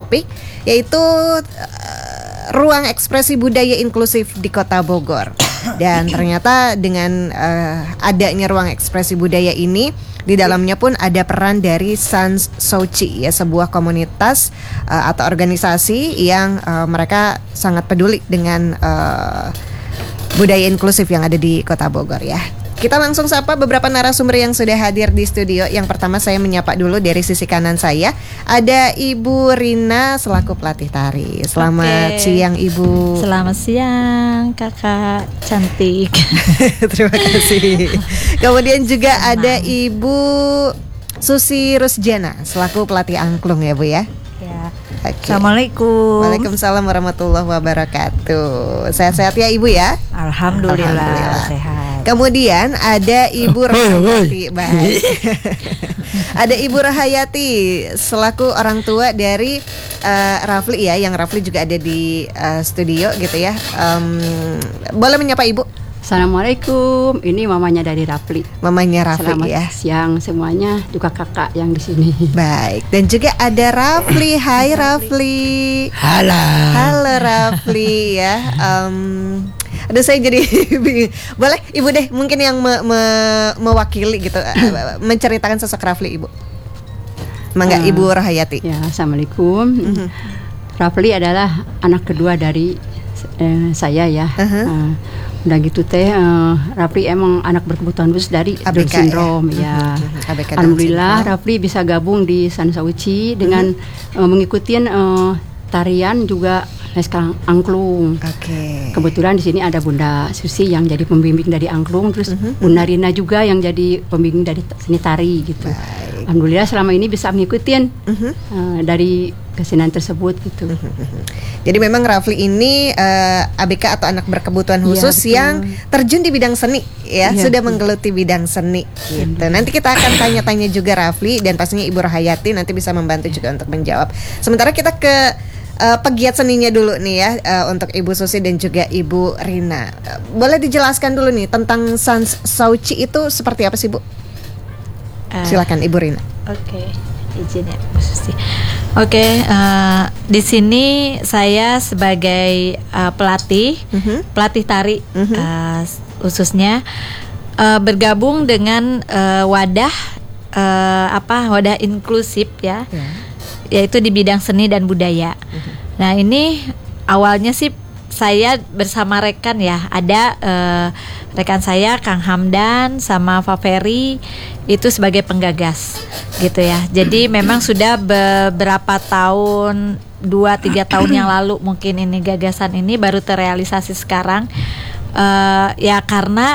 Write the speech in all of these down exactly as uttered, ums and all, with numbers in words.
topik, yaitu uh, ruang ekspresi budaya inklusif di Kota Bogor. Dan ternyata dengan uh, adanya ruang ekspresi budaya ini, di dalamnya pun ada peran dari Sans Souci, ya, sebuah komunitas uh, atau organisasi yang uh, mereka sangat peduli dengan uh, budaya inklusif yang ada di Kota Bogor, ya. Kita langsung sapa beberapa narasumber yang sudah hadir di studio. Yang pertama saya menyapa dulu dari sisi kanan saya, ada Ibu Rina selaku pelatih tari. Selamat Oke. siang Ibu. Selamat siang Kakak cantik. Terima kasih. Kemudian juga Senang. ada Ibu Susi Rusjana selaku pelatih angklung, ya Bu, ya. Ya. Okay. Assalamualaikum. Waalaikumsalam warahmatullahi wabarakatuh. Sehat-sehat ya Ibu, ya. Alhamdulillah, Alhamdulillah. Sehat. Kemudian ada Ibu Rahayati, baik. Ada Ibu Rahayati selaku orang tua dari uh, Rafli, ya, yang Rafli juga ada di uh, studio gitu ya. Um, boleh menyapa Ibu? Assalamualaikum, ini mamanya dari Rafli. Mamanya Rafli. Selamat ya. siang semuanya, juga kakak yang di sini. Baik, dan juga ada Rafli. Hai Rafli. Halo. Halo Rafli, ya. Um, Aduh, saya jadi boleh Ibu deh mungkin yang me, me, mewakili gitu, menceritakan sosok Rafli, Ibu. Mangga, uh, Ibu Rahayati. Ya, Assalamualaikum. Uh-huh. Rafli adalah anak kedua dari eh, saya, ya. Uh-huh. Uh, udah gitu teh, uh, Rafli emang anak berkebutuhan khusus dari A B K, Down syndrome, ya. ya. Uh-huh. Alhamdulillah Rafli bisa gabung di Sans Souci dengan uh-huh. uh, mengikuti uh, tarian juga sekarang angklung. Oke. Okay. Kebetulan di sini ada Bunda Susi yang jadi pembimbing dari angklung, terus uh-huh. Bunda Rina juga yang jadi pembimbing dari seni tari gitu. Baik. Alhamdulillah selama ini bisa mengikuti uh-huh. uh, dari kesenian tersebut gitu. Uh-huh. Jadi memang Rafli ini uh, A B K atau anak berkebutuhan khusus ya, yang terjun di bidang seni, ya, ya sudah betul. menggeluti bidang seni gitu. Nanti kita akan tanya-tanya juga Rafli, dan pastinya Ibu Rahayati nanti bisa membantu juga untuk menjawab. Sementara kita ke Uh, pegiat seninya dulu nih, ya, uh, untuk Ibu Susi dan juga Ibu Rina. Uh, boleh dijelaskan dulu nih tentang Sans Souci itu seperti apa sih, Bu? Uh, Silakan Ibu Rina. Oke, okay. izin ya Bu Susi. Oke, okay, uh, di sini saya sebagai uh, pelatih, uh-huh. pelatih tari, uh-huh. uh, khususnya uh, bergabung dengan uh, wadah uh, apa wadah inklusif, ya. Yeah. Yaitu di bidang seni dan budaya. Uh-huh. Nah, ini awalnya sih saya bersama rekan, ya, ada uh, rekan saya Kang Hamdan sama Faveri itu sebagai penggagas gitu, ya. Jadi memang sudah beberapa tahun, dua tiga tahun yang lalu mungkin ini gagasan ini baru terrealisasi sekarang, uh, ya karena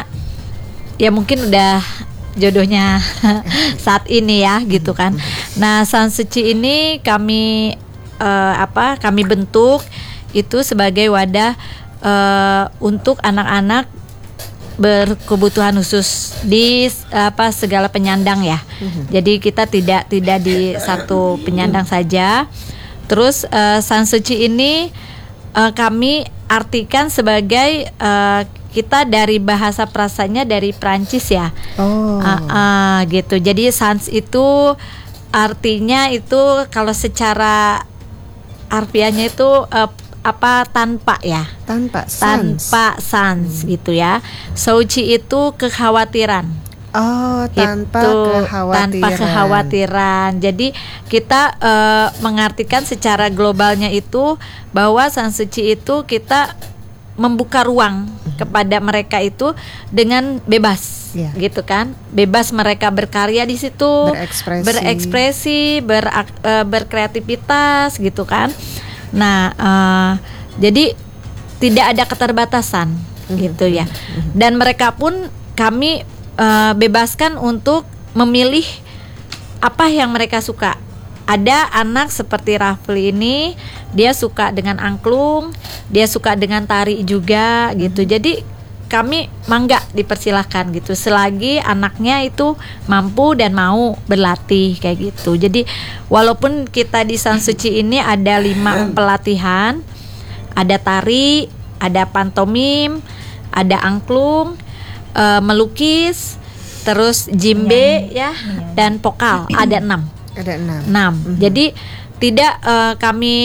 ya mungkin udah jodohnya saat ini, ya, gitu kan. Nah, Sans Souci ini kami uh, apa? Kami bentuk itu sebagai wadah uh, untuk anak-anak berkebutuhan khusus di apa segala penyandang, ya. Jadi kita tidak tidak di satu penyandang saja. Terus uh, Sans Souci ini uh, kami artikan sebagai uh, kita dari bahasa prasanya dari Prancis, ya. Oh. Uh, uh, gitu. Jadi sans itu artinya itu kalau secara harfiahnya itu uh, apa tanpa, ya. Tanpa sans. Tanpa sans hmm. gitu, ya. Souci itu kekhawatiran. Oh, tanpa itu, kekhawatiran. Tanpa kekhawatiran. Jadi kita uh, mengartikan secara globalnya itu bahwa Sans Souci itu kita membuka ruang uh-huh. kepada mereka itu dengan bebas, yeah. gitu kan, bebas mereka berkarya di situ, berekspresi, berekspresi ber, uh, berkreativitas, gitu kan. Nah, uh, jadi tidak ada keterbatasan, uh-huh. gitu, ya. Uh-huh. Dan mereka pun kami uh, bebaskan untuk memilih apa yang mereka suka. Ada anak seperti Rafli ini, dia suka dengan angklung, dia suka dengan tari juga, gitu. Jadi kami mangga dipersilahkan gitu, selagi anaknya itu mampu dan mau berlatih kayak gitu. Jadi walaupun kita di Sans Souci ini ada lima pelatihan, ada tari, ada pantomim, ada angklung, uh, melukis, terus jimbe, ya, dan vokal, ada enam. Ada enam. Enam. Mm-hmm. Jadi tidak uh, kami